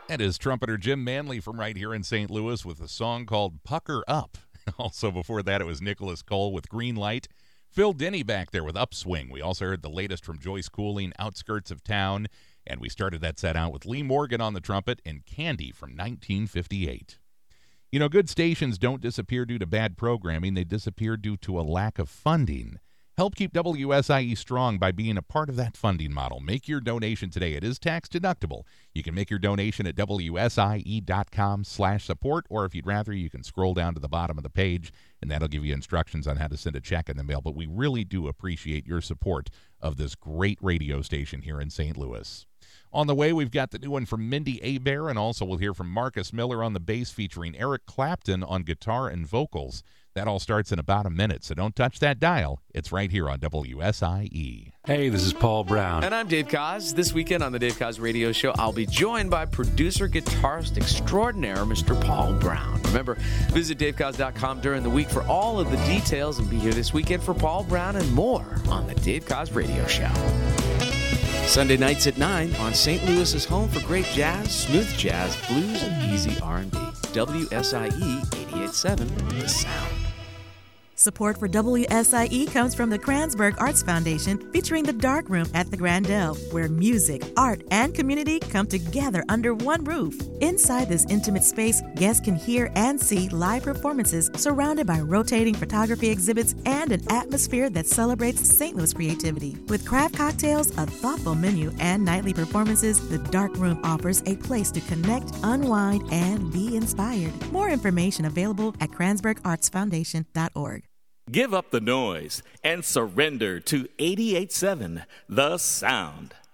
That is trumpeter Jim Manley from right here in St. Louis with a song called Pucker Up. Also before that, it was Nicholas Cole with Green Light. Phil Denny back there with Upswing. We also heard the latest from Joyce Cooling, Outskirts of Town. And we started that set out with Lee Morgan on the trumpet and Candy from 1958. You know, good stations don't disappear due to bad programming. They disappear due to a lack of funding. Help keep WSIE strong by being a part of that funding model. Make your donation today. It is tax deductible. You can make your donation at WSIE.com/support, or if you'd rather, you can scroll down to the bottom of the page, and that'll give you instructions on how to send a check in the mail. But we really do appreciate your support of this great radio station here in St. Louis. On the way, we've got the new one from Mindy Abair, and also we'll hear from Marcus Miller on the bass featuring Eric Clapton on guitar and vocals. That all starts in about a minute, so don't touch that dial. It's right here on WSIE. Hey, this is Paul Brown. And I'm Dave Koz. This weekend on the Dave Koz Radio Show, I'll be joined by producer, guitarist extraordinaire, Mr. Paul Brown. Remember, visit davekoz.com during the week for all of the details and be here this weekend for Paul Brown and more on the Dave Koz Radio Show. Sunday nights at 9 on St. Louis's home for great jazz, smooth jazz, blues, and easy R&B. WSIE 88.7, The Sound. Support for WSIE comes from the Kranzberg Arts Foundation, featuring the Dark Room at the Grandel, where music, art, and community come together under one roof. Inside this intimate space, guests can hear and see live performances surrounded by rotating photography exhibits and an atmosphere that celebrates St. Louis creativity. With craft cocktails, a thoughtful menu, and nightly performances, the Dark Room offers a place to connect, unwind, and be inspired. More information available at KranzbergArtsFoundation.org. Give up the noise and surrender to 88.7 The Sound.